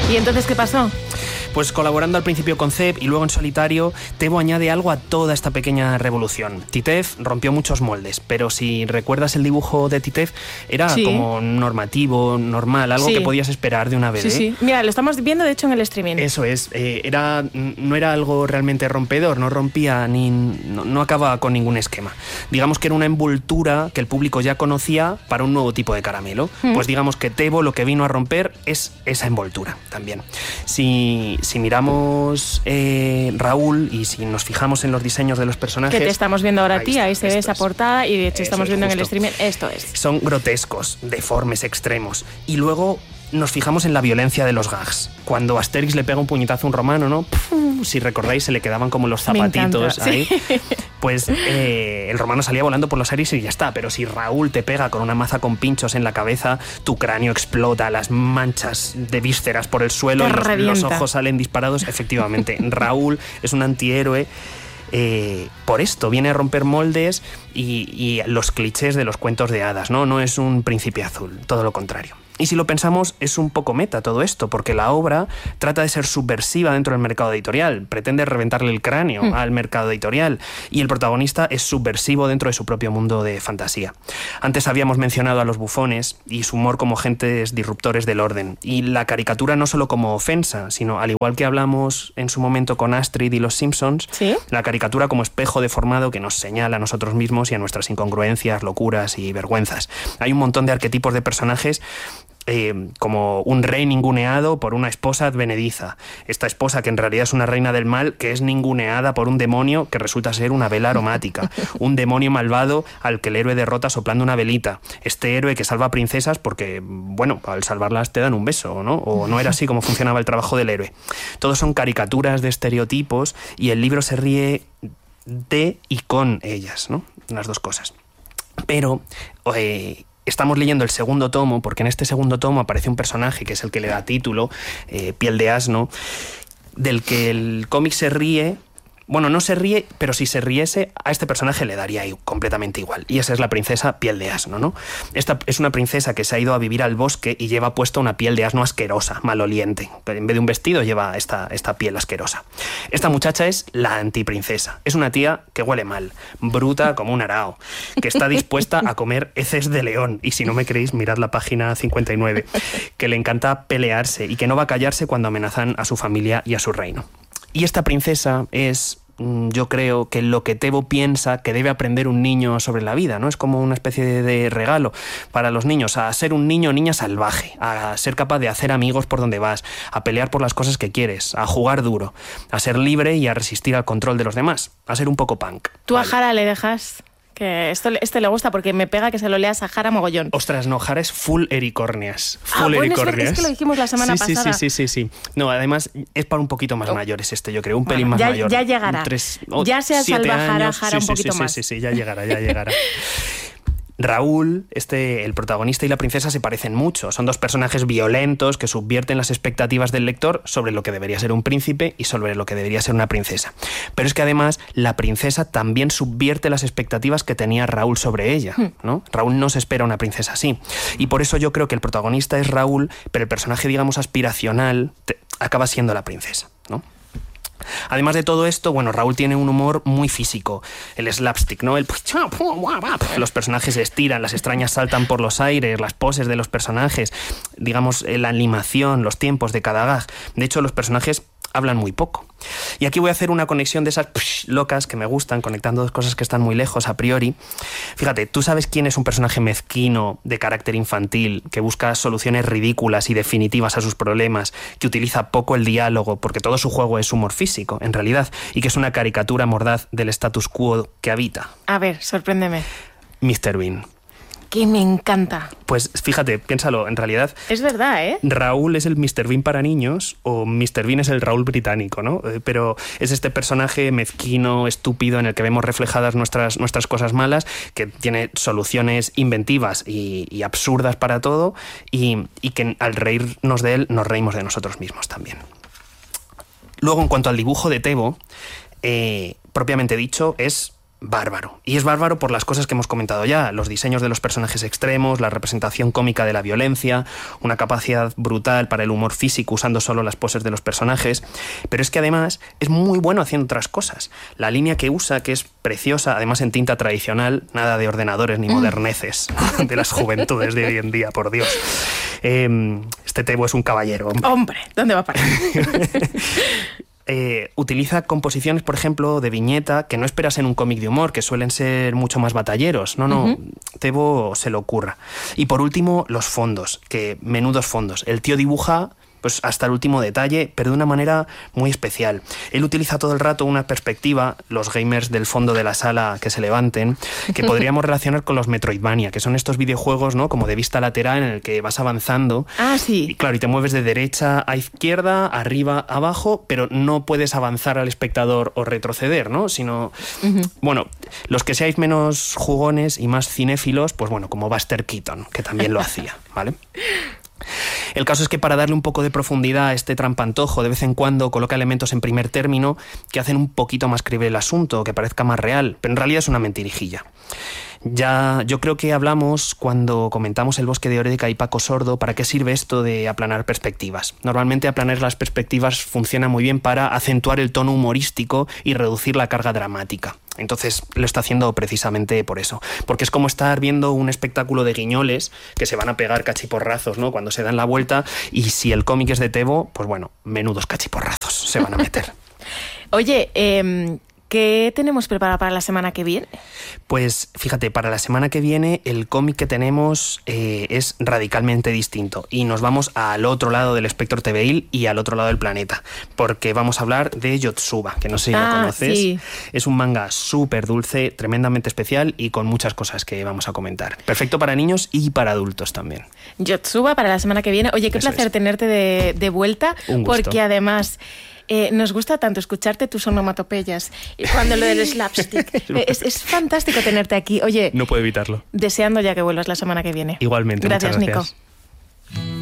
¿Y entonces qué pasó? Pues colaborando al principio con Cep y luego en solitario, Tebo añade algo a toda esta pequeña revolución. Titev rompió muchos moldes, pero si recuerdas el dibujo de Titev, era como normativo, normal, algo que podías esperar de una BD. Sí. Mira, lo estamos viendo de hecho en el streaming. Eso es, no era algo realmente rompedor, no rompía no acababa con ningún esquema. Digamos que era una envoltura que el público ya conocía para un nuevo tipo de caramelo. Pues digamos que Tebo lo que vino a romper es esa envoltura también. Si miramos Raúl y si nos fijamos en los diseños de los personajes... Que te estamos viendo ahora a ti, ahí se ve esa portada y de hecho estamos viendo en el streaming, esto es. Son grotescos, deformes, extremos. Y luego nos fijamos en la violencia de los gags. Cuando Asterix le pega un puñetazo a un romano, ¿no? Si recordáis, se le quedaban como los zapatitos ahí. Sí. Pues el romano salía volando por los aires y ya está. Pero si Raúl te pega con una maza con pinchos en la cabeza, tu cráneo explota, las manchas de vísceras por el suelo y los ojos salen disparados. Efectivamente, Raúl es un antihéroe. Por esto viene a romper moldes y los clichés de los cuentos de hadas, ¿no? No es un príncipe azul, todo lo contrario. Y si lo pensamos, es un poco meta todo esto, porque la obra trata de ser subversiva dentro del mercado editorial, pretende reventarle el cráneo al mercado editorial, y el protagonista es subversivo dentro de su propio mundo de fantasía. Antes habíamos mencionado a los bufones y su humor como agentes disruptores del orden, y la caricatura no solo como ofensa, sino al igual que hablamos en su momento con Astrid y los Simpsons, la caricatura como espejo deformado que nos señala a nosotros mismos y a nuestras incongruencias, locuras y vergüenzas. Hay un montón de arquetipos de personajes como un rey ninguneado por una esposa advenediza. Esta esposa que en realidad es una reina del mal que es ninguneada por un demonio que resulta ser una vela aromática. Un demonio malvado al que el héroe derrota soplando una velita. Este héroe que salva princesas porque, bueno, al salvarlas te dan un beso, ¿no? O no era así como funcionaba el trabajo del héroe. Todos son caricaturas de estereotipos y el libro se ríe de y con ellas, ¿no? Las dos cosas. Pero... estamos leyendo el segundo tomo, porque en este segundo tomo aparece un personaje que es el que le da título, Piel de Asno, del que el cómic se ríe. Bueno, no se ríe, pero si se riese, a este personaje le daría completamente igual. Y esa es la princesa Piel de Asno, ¿no? Esta es una princesa que se ha ido a vivir al bosque y lleva puesta una piel de asno asquerosa, maloliente. En vez de un vestido lleva esta piel asquerosa. Esta muchacha es la antiprincesa. Es una tía que huele mal, bruta como un arao, que está dispuesta a comer heces de león. Y si no me creéis, mirad la página 59. Que le encanta pelearse y que no va a callarse cuando amenazan a su familia y a su reino. Y esta princesa es, yo creo, que lo que Tebo piensa que debe aprender un niño sobre la vida, ¿no? Es como una especie de regalo para los niños, a ser un niño o niña salvaje, a ser capaz de hacer amigos por donde vas, a pelear por las cosas que quieres, a jugar duro, a ser libre y a resistir al control de los demás, a ser un poco punk. ¿Tú a Jara le dejas? Que este le gusta porque me pega que se lo leas a Jara mogollón. Ostras, no, Jara es full ericornias. Bueno, es que lo dijimos la semana pasada. Sí. No, además es para un poquito más mayores yo creo, un pelín más mayor. Ya llegará. Ya se salva Jara un poquito más. Sí, ya llegará. Raúl, el protagonista y la princesa se parecen mucho. Son dos personajes violentos que subvierten las expectativas del lector sobre lo que debería ser un príncipe y sobre lo que debería ser una princesa. Pero es que además la princesa también subvierte las expectativas que tenía Raúl sobre ella, ¿no? Raúl no se espera una princesa así. Y por eso yo creo que el protagonista es Raúl, pero el personaje, digamos, aspiracional acaba siendo la princesa, ¿no? Además de todo esto, bueno, Raúl tiene un humor muy físico, el slapstick, ¿no? Los personajes se estiran, las extrañas saltan por los aires, las poses de los personajes, digamos, la animación, los tiempos de cada gag. De hecho, los personajes hablan muy poco. Y aquí voy a hacer una conexión de esas locas que me gustan, conectando dos cosas que están muy lejos a priori. Fíjate, ¿tú sabes quién es un personaje mezquino, de carácter infantil, que busca soluciones ridículas y definitivas a sus problemas, que utiliza poco el diálogo, porque todo su juego es humor físico, en realidad, y que es una caricatura mordaz del status quo que habita? A ver, sorpréndeme. Mr. Bean. Que me encanta. Pues fíjate, piénsalo, en realidad... Es verdad, ¿eh? Raúl es el Mr. Bean para niños o Mr. Bean es el Raúl británico, ¿no? Pero es este personaje mezquino, estúpido, en el que vemos reflejadas nuestras cosas malas, que tiene soluciones inventivas y absurdas para todo y que al reírnos de él nos reímos de nosotros mismos también. Luego, en cuanto al dibujo de Tebo, propiamente dicho, es bárbaro. Y es bárbaro por las cosas que hemos comentado ya, los diseños de los personajes extremos, la representación cómica de la violencia, una capacidad brutal para el humor físico usando solo las poses de los personajes, pero es que además es muy bueno haciendo otras cosas. La línea que usa, que es preciosa, además en tinta tradicional, nada de ordenadores ni moderneces de las juventudes de hoy en día, por Dios. Este Tebo es un caballero. Hombre, ¿dónde va a parar? Utiliza composiciones, por ejemplo, de viñeta que no esperas en un cómic de humor, que suelen ser mucho más batalleros. No, Tebo se lo ocurra. Y por último, los fondos, que menudos fondos. El tío dibuja pues hasta el último detalle, pero de una manera muy especial. Él utiliza todo el rato una perspectiva, los gamers del fondo de la sala que se levanten, que podríamos relacionar con los Metroidvania, que son estos videojuegos, ¿no?, como de vista lateral en el que vas avanzando. Ah, sí. Y claro, y te mueves de derecha a izquierda, arriba, abajo, pero no puedes avanzar al espectador o retroceder, ¿no? Sino, bueno, los que seáis menos jugones y más cinéfilos, pues bueno, como Buster Keaton, que también lo hacía, ¿vale? El caso es que para darle un poco de profundidad a este trampantojo, de vez en cuando coloca elementos en primer término que hacen un poquito más creíble el asunto, que parezca más real, pero en realidad es una mentirijilla. Ya, yo creo que hablamos cuando comentamos El bosque de Eureka y Paco Sordo, ¿para qué sirve esto de aplanar perspectivas? Normalmente aplanar las perspectivas funciona muy bien para acentuar el tono humorístico y reducir la carga dramática. Entonces lo está haciendo precisamente por eso. Porque es como estar viendo un espectáculo de guiñoles que se van a pegar cachiporrazos, ¿no?, cuando se dan la vuelta, y si el cómic es de Tebo, pues bueno, menudos cachiporrazos se van a meter. Oye, ¿qué tenemos preparado para la semana que viene? Pues fíjate, para la semana que viene el cómic que tenemos es radicalmente distinto y nos vamos al otro lado del espectro tebeil y al otro lado del planeta, porque vamos a hablar de Yotsuba, que no sé si lo conoces. Sí. Es un manga súper dulce, tremendamente especial y con muchas cosas que vamos a comentar. Perfecto para niños y para adultos también. Yotsuba para la semana que viene. Oye, qué Eso placer es. tenerte de vuelta. Un gusto. Porque además nos gusta tanto escucharte tus onomatopeyas y cuando lo del slapstick. Es fantástico tenerte aquí. Oye, No puedo evitarlo. deseando ya que vuelvas la semana que viene. Igualmente, Gracias, muchas gracias. Nico.